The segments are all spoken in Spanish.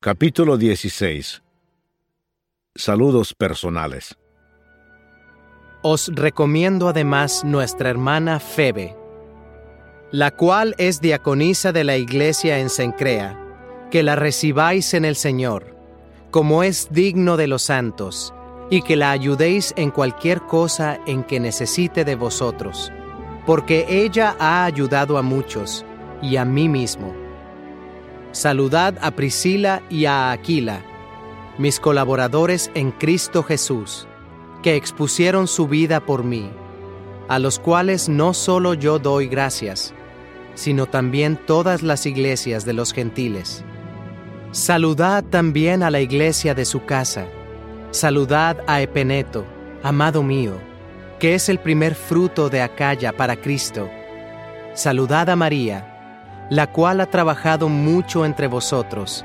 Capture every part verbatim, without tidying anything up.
Capítulo dieciséis. Saludos personales. Os recomiendo además nuestra hermana Febe, la cual es diaconisa de la iglesia en Cencrea, que la recibáis en el Señor, como es digno de los santos, y que la ayudéis en cualquier cosa en que necesite de vosotros, porque ella ha ayudado a muchos, y a mí mismo. Saludad a Priscila y a Aquila, mis colaboradores en Cristo Jesús, que expusieron su vida por mí, a los cuales no solo yo doy gracias, sino también todas las iglesias de los gentiles. Saludad también a la iglesia de su casa. Saludad a Epeneto, amado mío, que es el primer fruto de Acaya para Cristo. Saludad a María, la cual ha trabajado mucho entre vosotros.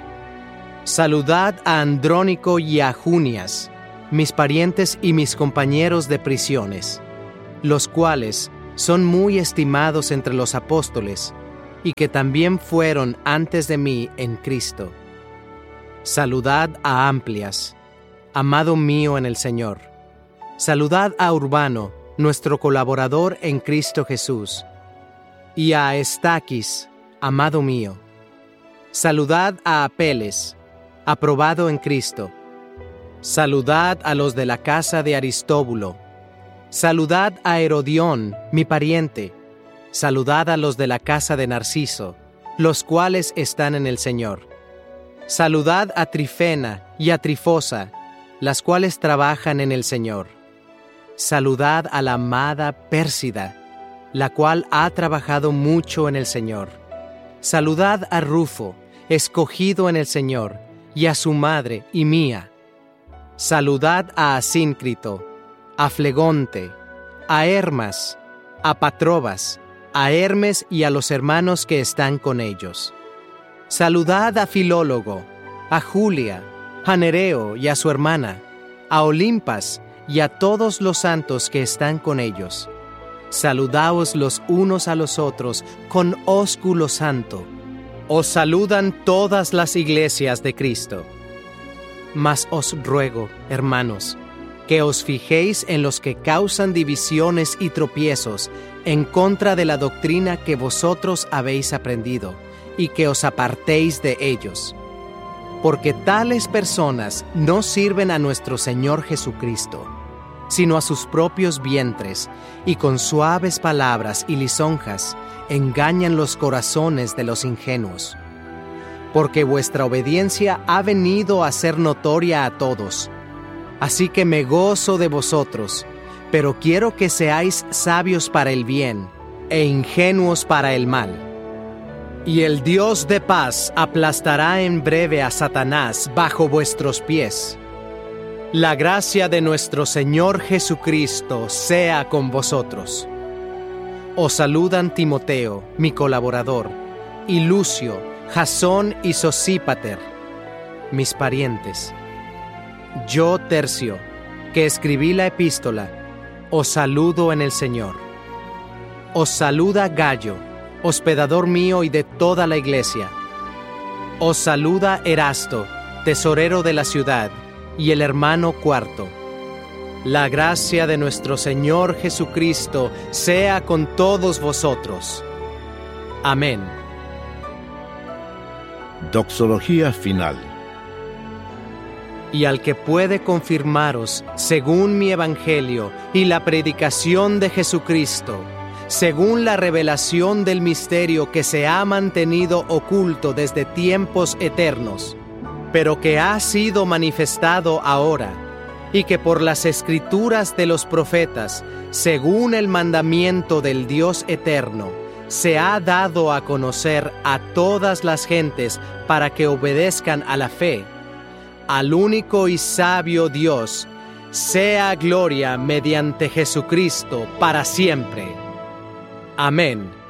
Saludad a Andrónico y a Junias, mis parientes y mis compañeros de prisiones, los cuales son muy estimados entre los apóstoles, y que también fueron antes de mí en Cristo. Saludad a Amplias, amado mío en el Señor. Saludad a Urbano, nuestro colaborador en Cristo Jesús, y a Estaquis, amado mío. Saludad a Apeles, aprobado en Cristo. Saludad a los de la casa de Aristóbulo. Saludad a Herodión, mi pariente. Saludad a los de la casa de Narciso, los cuales están en el Señor. Saludad a Trifena y a Trifosa, las cuales trabajan en el Señor. Saludad a la amada Pérsida, la cual ha trabajado mucho en el Señor. Saludad a Rufo, escogido en el Señor, y a su madre y mía. Saludad a Asíncrito, a Flegonte, a Hermas, a Patrobas, a Hermes y a los hermanos que están con ellos. Saludad a Filólogo, a Julia, a Nereo y a su hermana, a Olimpas y a todos los santos que están con ellos. Saludaos los unos a los otros con ósculo santo. Os saludan todas las iglesias de Cristo. Mas os ruego, hermanos, que os fijéis en los que causan divisiones y tropiezos en contra de la doctrina que vosotros habéis aprendido, y que os apartéis de ellos. Porque tales personas no sirven a nuestro Señor Jesucristo, sino a sus propios vientres, y con suaves palabras y lisonjas engañan los corazones de los ingenuos. Porque vuestra obediencia ha venido a ser notoria a todos. Así que me gozo de vosotros, pero quiero que seáis sabios para el bien, e ingenuos para el mal. Y el Dios de paz aplastará en breve a Satanás bajo vuestros pies. La gracia de nuestro Señor Jesucristo sea con vosotros. Os saludan Timoteo, mi colaborador, y Lucio, Jasón y Sosípater, mis parientes. Yo, Tercio, que escribí la epístola, os saludo en el Señor. Os saluda Gayo, hospedador mío y de toda la iglesia. Os saluda Erasto, tesorero de la ciudad, y el hermano Cuarto. La gracia de nuestro Señor Jesucristo sea con todos vosotros. Amén. Doxología final. Y al que puede confirmaros, según mi evangelio y la predicación de Jesucristo, según la revelación del misterio que se ha mantenido oculto desde tiempos eternos, pero que ha sido manifestado ahora, y que por las escrituras de los profetas, según el mandamiento del Dios eterno, se ha dado a conocer a todas las gentes para que obedezcan a la fe. Al único y sabio Dios, sea gloria mediante Jesucristo para siempre. Amén.